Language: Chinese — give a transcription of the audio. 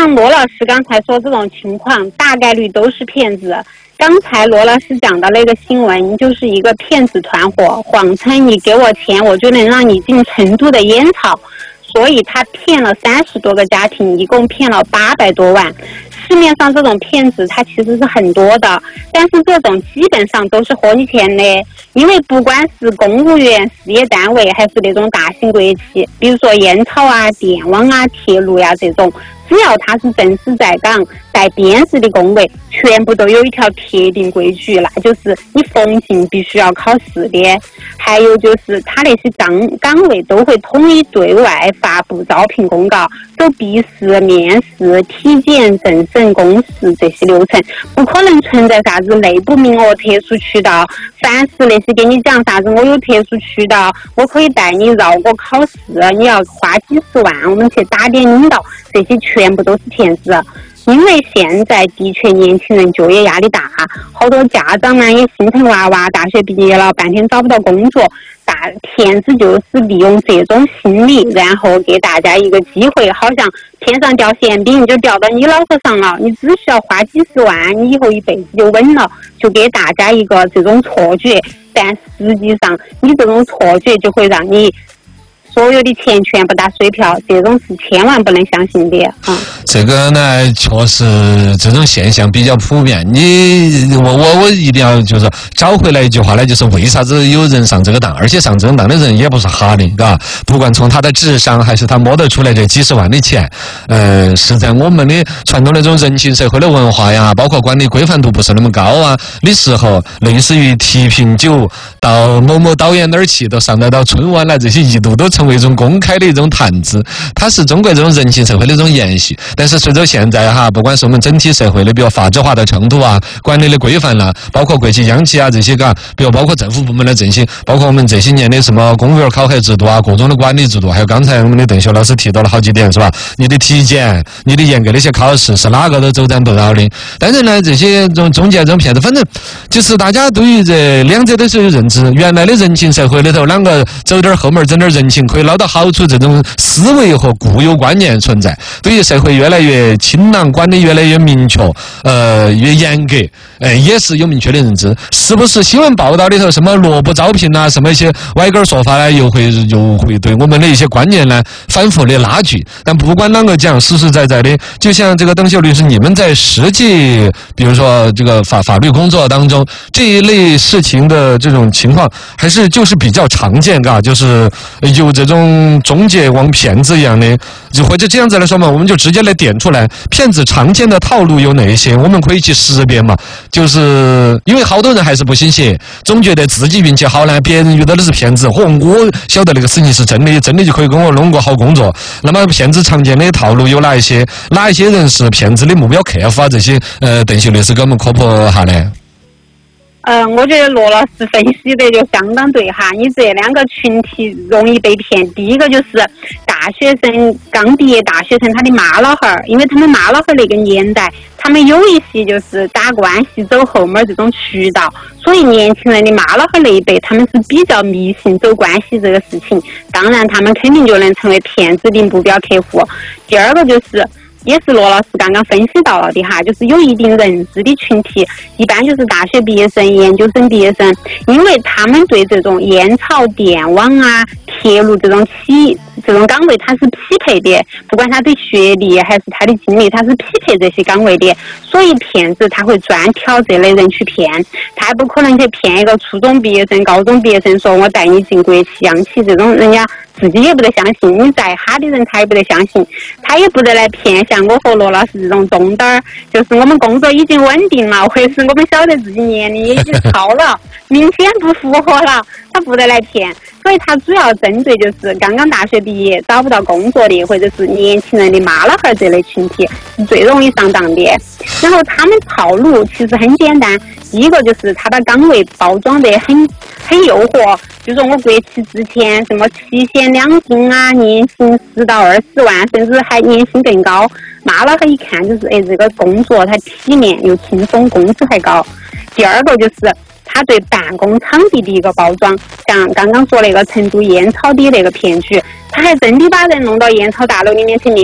像罗老师刚才说这种情况，大概率都是骗子。刚才罗老师讲的那个新闻，就是一个骗子团伙，谎称你给我钱，我就能让你进成都的烟草，所以他骗了30多个家庭，一共骗了800多万。市面上这种骗子他其实是很多的，但是这种基本上都是活你钱的，因为不管是公务员、事业单位还是那种大型国企，比如说烟草啊、电网啊、铁路呀这种，只要他是正式在岗带编制的工位，全部都有一条铁定规矩，那就是你逢进必须要考试的。还有就是他那些岗位都会统一对外发布招聘公告，走笔试、面试、体检、政审、公示这些流程，不可能存在啥子内部名额、特殊渠道。凡是那些给你讲啥子我有特殊渠道，我可以带你绕过考试，你要花几十万我们去打点领导，这些全部都是骗子。因为现在的确年轻人就业压力大，好多家长呢也心疼娃娃，大学毕业了半天找不到工作，骗子就是利用这种心理，然后给大家一个机会，好像天上掉馅饼就掉到你脑壳上了，你只需要花几十万，你以后一辈子就稳了，就给大家一个这种错觉。但实际上你这种错觉就会让你所有的钱全部打水漂，这种是千万不能相信的啊！ 这个呢，确实这种现象比较普遍。我一定要就是找回来一句话呢，就是为啥子有人上这个当，而且上这个当的人也不是哈的，嘎。不管从他的智商还是他摸得出来这几十万的钱，是在我们的传统那种人情社会的文化呀，包括管理规范度不是那么高啊的时候，类似于提瓶酒到某某导演那儿去，都上得到春晚来，这些一度都成为一种公开的一种谈资，它是中国这种人情社会的一种延续。但是随着现在哈，不管是我们整体社会的比如法治化的程度啊，管理的规范啦，包括国企央企啊这些个，比如包括政府部门的振兴，包括我们这些年的什么公务员考核制度啊，各种的管理制度，还有刚才我们的邓秀老师提到了好几点，是吧？你的体检，你的严格的一些考试是哪个都走展不到的。但是呢，这些中间这种骗子，反正就是大家对于这两者都是有认知。原来的人情社会里头，啷个走点后门整点人情可以捞到好处，这种思维和固有观念存在。对于社会越来越清朗，管理越来越明确，越严格，也是有明确的认知。是不是新闻报道里头什么萝卜招聘啊，什么一些歪根说法呢，又会对我们的一些观念呢反复的拉锯。但不管啷个讲，实实在在的，就像这个邓秀律师，你们在实际比如说这个法律工作当中，这一类事情的这种情况，还是就是比较常见，嘎，就是有这种中介往骗子一样的，就或者这样子来说嘛，我们就直接来点出来，骗子常见的套路有哪一些，我们可以去识别嘛。就是因为好多人还是不信邪，总觉得自己运气好呢，别人遇到的是骗子，我晓得那个事情是真的就可以跟我弄个好工作。那么骗子常见的套路有哪一些？哪一些人是骗子的目标客户啊？这些邓秀律师给我们科普下呢。 我觉得罗老师分析的就相当对哈，你这两个群体容易被骗。第一个就是大学生，刚毕业大学生，他的妈老汉儿，因为他们妈老汉儿那个年代，他们有一些就是打关系走后门这种渠道，所以年轻人的妈老汉儿那一辈，他们是比较迷信走关系这个事情，当然他们肯定就能成为骗子的目标客户。第二个就是也是罗老师刚刚分析到了的哈，就是有一定认知的群体，一般就是大学毕业生、研究生毕业生，因为他们对这种烟草、电网啊、铁路这种岗位他是匹配的，不管他的学历还是他的经历，他是匹配这些岗位的，所以骗子他会专挑这类人去骗，他还不可能去骗一个初中毕业生、高中毕业生说我带你进国企、央企，这种人家自己也不得相信，你再哈的人他也不得相信，他也不得来骗像我和罗老师这种中等儿，就是我们工作已经稳定了，或者是我们晓得自己年龄已经超了，明显不符合了，他不得来骗。所以他主要针对就是刚刚大学毕业找不到工作的，或者是年轻人的妈老汉这类群体是最容易上当的。然后他们套路其实很简单，第一个就是他把岗位包装得很诱惑，就说我国企之前什么7险2金啊，年薪10到20万，甚至还年薪更高。妈老汉一看就是这个工作他体面又轻松，工资还高。第二个就是他对办公场地的一个包装，像刚刚说那个成都烟草的那个骗局，他还真的把人弄到烟草大楼里面去